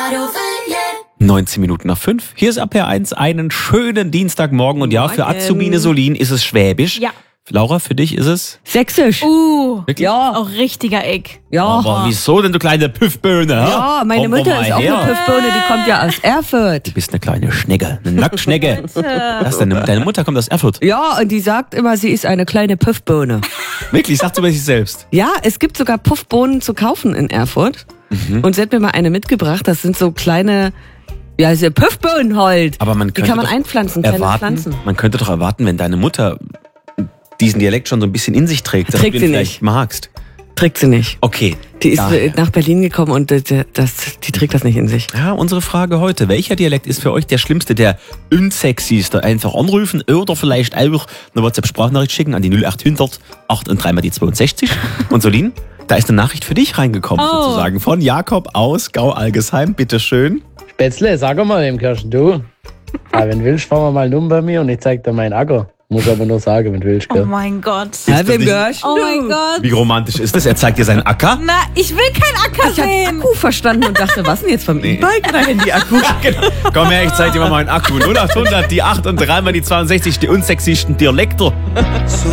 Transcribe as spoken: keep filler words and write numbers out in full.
neunzehn Minuten nach fünf. Hier ist A P R eins. Einen schönen Dienstagmorgen. Und ja, für Morgen. Azubine Solin ist es Schwäbisch. Ja. Laura, für dich ist es? Sächsisch. Uh, Wirklich? Ja. auch richtiger Eck. Ja. Aber wieso denn, du kleine Püffböhne? Ja, meine Komm doch Mutter mal ist auch her. eine Püffbirne, die kommt ja aus Erfurt. Du bist eine kleine Schnecke, eine Nacktschnecke. Was, deine, deine Mutter kommt aus Erfurt. Ja, und die sagt immer, sie ist eine kleine Puffbohne. Wirklich, sagt sie über sich selbst. Ja, es gibt sogar Puffbohnen zu kaufen in Erfurt. Mhm. Und sie hat mir mal eine mitgebracht. Das sind so kleine, ja, diese Puffbohnen halt. Aber man die könnte kann man doch einpflanzen, kleine erwarten, Pflanzen. man könnte doch erwarten, wenn deine Mutter diesen Dialekt schon so ein bisschen in sich trägt, dass Trägt du den sie vielleicht nicht. magst. Trägt sie nicht. Okay. Die ist daher. nach Berlin gekommen und äh, das, die trägt das nicht in sich. Ja, unsere Frage heute. Welcher Dialekt ist für euch der schlimmste, der unsexyste? Einfach anrufen oder vielleicht auch eine WhatsApp-Sprachnachricht schicken an die null acht hundert acht und drei mal die zweiundsechzig. Und Solin, da ist eine Nachricht für dich reingekommen, Oh. sozusagen. Von Jakob aus Gau-Algesheim. Bitteschön. Spätzle, sag mal dem Kirschen, du. Aber wenn willst, fahren wir mal um bei mir und ich zeig dir meinen Acker. Muss aber nur sagen, wenn willst, Oh gell? mein Gott. Ja, wem nicht- gehörst Oh du? mein Gott. Wie romantisch ist das? Er zeigt dir seinen Acker. Na, ich will kein Acker Ich habe sehen. Akku verstanden und dachte, was denn jetzt vom E-Bike oder Handy-Akku? Genau. Komm her, ich zeig dir mal meinen Akku. null acht hundert, die acht und drei mal die zweiundsechzig, die unsexiesten Dialekte.